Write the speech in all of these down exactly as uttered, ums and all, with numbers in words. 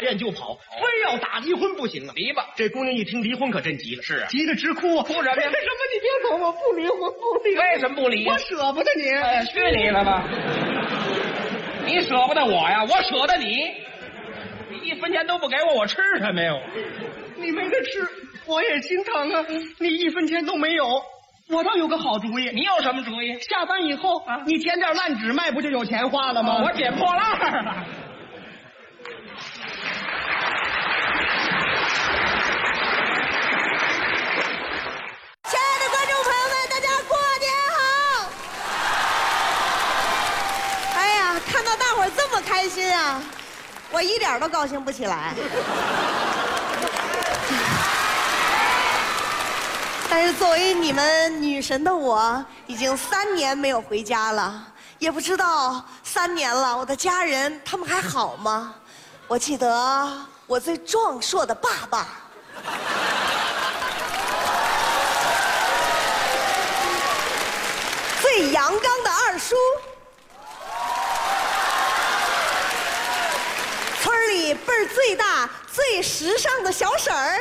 院就跑，非要打离婚不行啊！ 离吧。 这姑娘一听离婚可真急了， 是啊， 急得直哭啊！ 哭什么呀？ 什么？你别走，我不离婚，不离婚。 为什么不离？ 我舍不得你。 哎，去你了吧！你舍不得我呀，我舍得你。你一分钱都不给我，我吃什么呀？ 你没得吃，我也心疼啊！你一分钱都没有。我倒有个好主意， 你有什么主意？ 下班以后啊，你捡点烂纸卖，不就有钱花了吗？ 哦、我捡破烂了。 亲爱的观众朋友们，大家过年好！哎呀，看到大伙儿这么开心啊，我一点都高兴不起来。但是作为你们女神的我，已经三年没有回家了，也不知道三年了，我的家人他们还好吗？我记得我最壮硕的爸爸，最阳刚的二叔，村里辈儿最大、最时尚的小婶儿。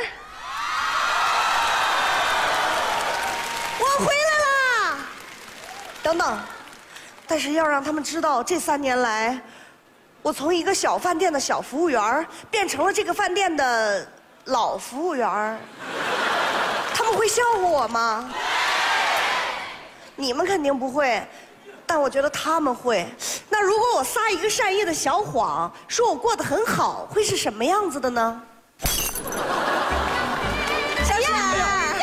我回来啦！等等，但是要让他们知道，这三年来，我从一个小饭店的小服务员变成了这个饭店的老服务员，他们会笑话我吗？你们肯定不会，但我觉得他们会。那如果我撒一个善意的小谎，说我过得很好，会是什么样子的呢？小燕儿，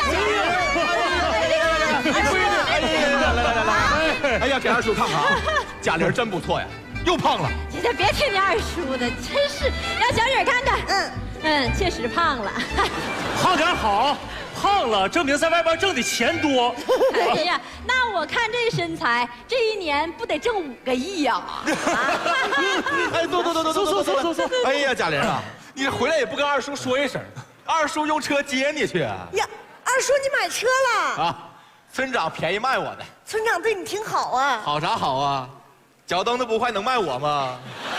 哎呀，给二叔看看啊，贾玲真不错呀，又胖了。 姐姐别听你二叔的，真是让小蕊看看。嗯嗯，确实胖了。 胖点好，胖了证明在外边挣的钱多。 哎呀，那我看这身材，这一年不得挣五个亿呀！ 哎，走走走走走走走走走！哎呀，贾玲啊，你回来也不跟二叔说一声，二叔用车接你去啊。 呀，二叔你买车了啊？村长便宜卖我的。 村长对你挺好啊。 好啥好啊？脚蹬子不坏能卖我吗？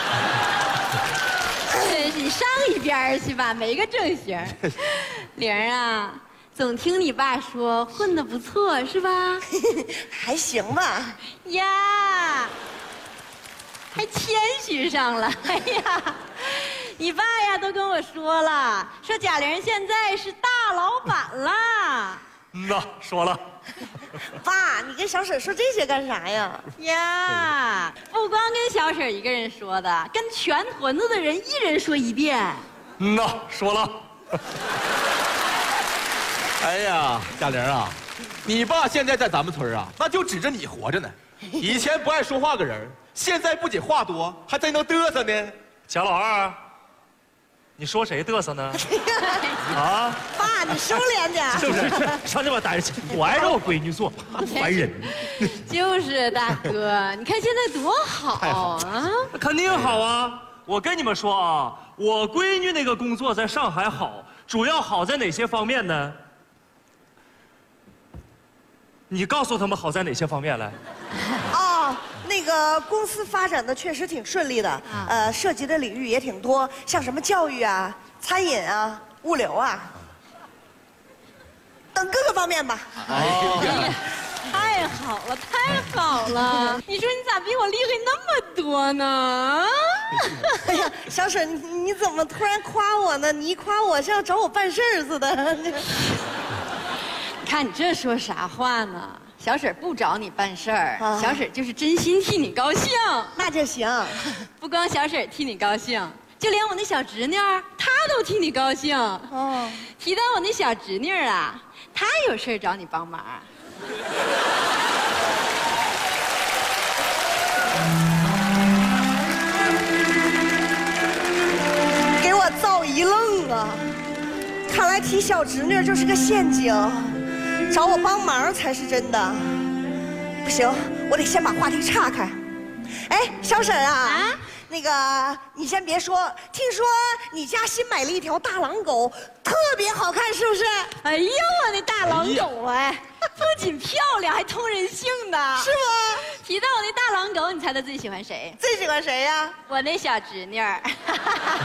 真是你上一边去吧，没个正形。玲儿啊，总听你爸说混得不错是吧？ 还行吧。 呀，还谦虚上了。哎呀，你爸呀都跟我说了，说贾玲现在是大老板了。 嗯呐，说了。 爸，你跟小婶说这些干啥呀？ 呀，不光跟小婶一个人说的，跟全屯子的人一人说一遍。 嗯呐，说了。 哎呀，贾玲啊，你爸现在在咱们村啊，那就指着你活着呢。以前不爱说话个人，现在不仅话多，还真能嘚瑟呢。 贾老二，你说谁嘚瑟呢？啊！ 爸，你收敛点。 是不是？上这边待着去，我爱让我闺女做，烦人。 就是大哥，你看现在多好啊！ 肯定好啊！我跟你们说啊，我闺女那个工作在上海好，主要好在哪些方面呢？你告诉他们好在哪些方面来？ 哦，那个公司发展的确实挺顺利的，啊、呃，涉及的领域也挺多，像什么教育啊、餐饮啊、物流啊，等各个方面吧。 哎呀， 太好了，太好了！你说你咋比我厉害那么多呢？ 哎呀，小沈，你你怎么突然夸我呢？你一夸我像要找我办事儿似的。 看你这说啥话呢？小婶不找你办事儿， 啊、 小婶就是真心替你高兴。 那就行。 不光小婶替你高兴，就连我那小侄女儿，她都替你高兴。哦，提到我那小侄女儿啊，她有事找你帮忙。 给我造一愣啊！看来提小侄女就是个陷阱。找我帮忙才是真的，不行，我得先把话题岔开。哎，小沈啊，啊那个你先别说，听说你家新买了一条大狼狗，特别好看，是不是？ 哎呦，我那大狼狗哎，不仅漂亮，还通人性呢， 是吗？ 提到我那大狼狗，你猜他最喜欢谁？ 最喜欢谁呀？ 我那小侄女儿。